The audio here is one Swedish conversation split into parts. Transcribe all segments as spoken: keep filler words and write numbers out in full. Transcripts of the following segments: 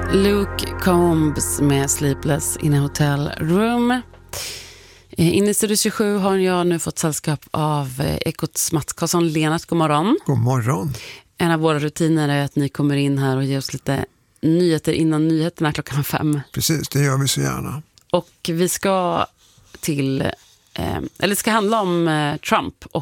Luke Combs med Sleepless in a Hotel Room. Inne i Studio tjugosju har jag nu fått sällskap av Ekots Mats Karlsson. Lennart, god morgon. God morgon. En av våra rutiner är att ni kommer in här och ger oss lite nyheter innan nyheterna klockan fem. Precis, det gör vi så gärna. Och vi ska till, eh, eller det ska handla om eh, Trump och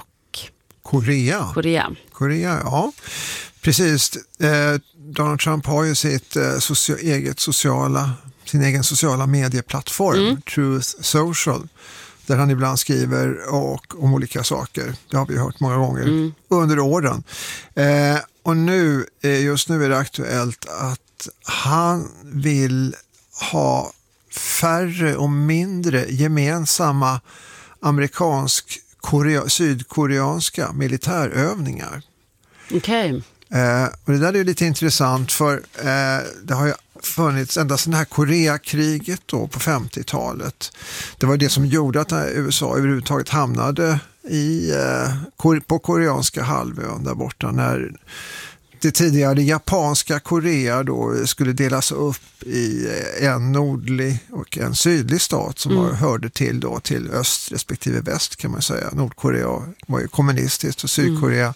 Korea. Korea. Korea, ja. Precis. Eh, Donald Trump har ju sitt eh, socia- eget sociala, sin egen sociala medieplattform, mm. Truth Social, där han ibland skriver och, om olika saker. Det har vi hört många gånger mm. under åren. Eh, och nu, eh, just nu är det aktuellt att han vill ha färre och mindre gemensamma amerikansk korea- sydkoreanska militärövningar. Okej. Okay. Eh, och det där är ju lite intressant, för eh, det har ju funnits ända sedan det här Koreakriget då på femtiotalet. Det var det som gjorde att U S A överhuvudtaget hamnade i, eh, på koreanska halvön där borta, när det tidigare japanska Korea då skulle delas upp i en nordlig och en sydlig stat som mm. hörde till då till öst respektive väst, kan man säga. Nordkorea var ju kommunistiskt och Sydkorea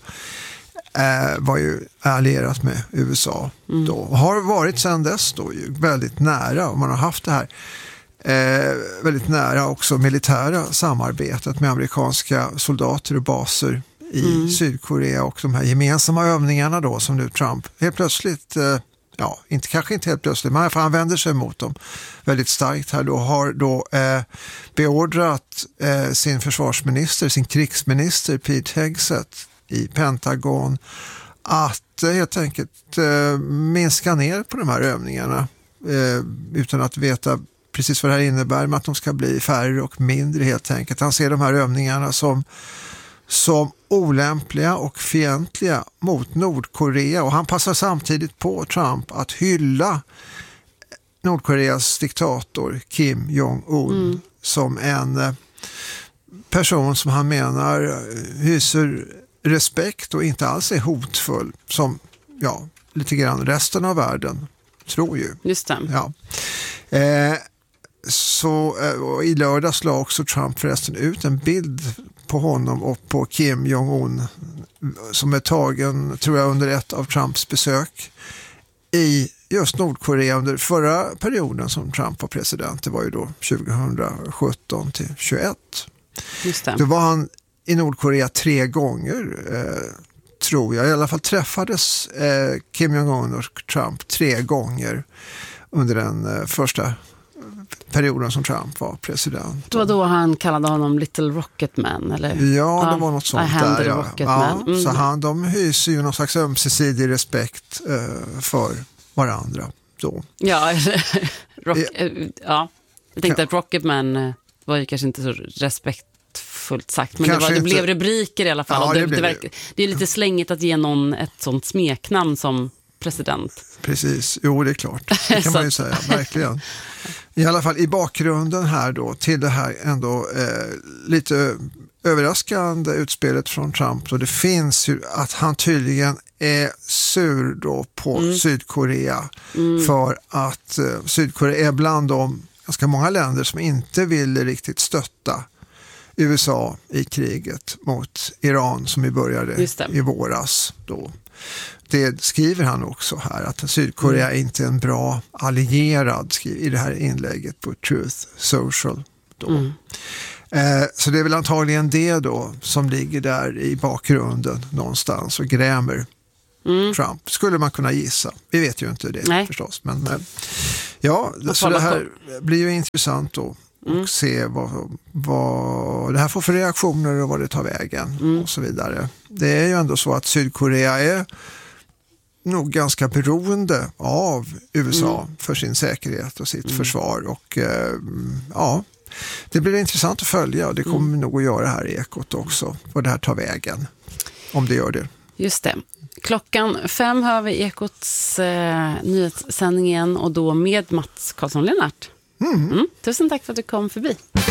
mm. eh, var ju allierat med U S A mm. då. Och har varit sedan dess då ju väldigt nära, och man har haft det här eh, väldigt nära också militära samarbetet med amerikanska soldater och baser i mm. Sydkorea, och de här gemensamma övningarna då som nu Trump helt plötsligt, eh, ja, inte, kanske inte helt plötsligt, men han vänder sig mot dem väldigt starkt här då, har då eh, beordrat eh, sin försvarsminister, sin krigsminister Pete Hegseth i Pentagon att eh, helt enkelt eh, minska ner på de här övningarna eh, utan att veta precis vad det här innebär, men att de ska bli färre och mindre helt enkelt. Han ser de här övningarna som som olämpliga och fientliga mot Nordkorea, och han passar samtidigt på, Trump, att hylla Nordkoreas diktator Kim Jong-un mm. som en person som han menar hyser respekt och inte alls är hotfull, som ja, lite grann resten av världen tror ju. Just det. Ja. Eh, så eh, i lördags la också Trump förresten ut en bild på honom och på Kim Jong-un som är tagen, tror jag, under ett av Trumps besök i just Nordkorea under förra perioden som Trump var president. Det var ju då tjugosjutton till tjugoett. Just det. Då var han i Nordkorea tre gånger, eh, tror jag. I alla fall träffades eh, Kim Jong-un och Trump tre gånger under den eh, första perioden som Trump var president. Det var då han kallade honom Little Rocket Man, eller? Ja, det var något sånt där. Ja. Rocket Ja, Man. Mm. Så han, de hyser ju någon slags ömsesidig respekt eh, för varandra då. Ja, rock, ja. Jag tänkte ja. att Rocket Man var ju kanske inte så respektfullt sagt, men det, var, det blev rubriker i alla fall. Ja, och det, det, det, verkar, det är lite slängigt att ge någon ett sånt smeknamn som president. Precis, jo det är klart. Det kan man ju säga, verkligen. I alla fall i bakgrunden här då till det här ändå eh, lite överraskande utspelet från Trump. Och det finns ju att han tydligen är sur då på mm. Sydkorea mm. för att eh, Sydkorea är bland de ganska många länder som inte vill riktigt stötta U S A i kriget mot Iran som ju började i våras då. Det skriver han också här, att Sydkorea mm. är inte en bra allierad, skriver i det här inlägget på Truth Social då. Mm. Eh, så det är väl antagligen det då som ligger där i bakgrunden någonstans och grämer mm. Trump. Skulle man kunna gissa. Vi vet ju inte det Nej. förstås. Men eh, ja, så det här blir ju intressant då. Mm. Och se vad, vad det här får för reaktioner och vad det tar vägen mm. och så vidare. Det är ju ändå så att Sydkorea är nog ganska beroende av U S A mm. för sin säkerhet och sitt mm. försvar, och eh, ja, det blir intressant att följa, och det kommer mm. nog att göra här i Ekot också, vad det här tar vägen, om det gör det. Just det. Klockan fem hör vi Ekots eh, nyhetssändning igen, och då med Mats Karlsson Lennart. Mm. Mm. Tusen tack för att du kom förbi.